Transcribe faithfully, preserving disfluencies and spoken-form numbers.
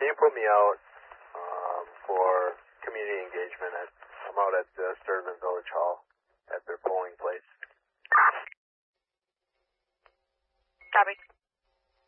can you put me out um, for community engagement? At, I'm out at uh, Sturdivant Village Hall at their polling place.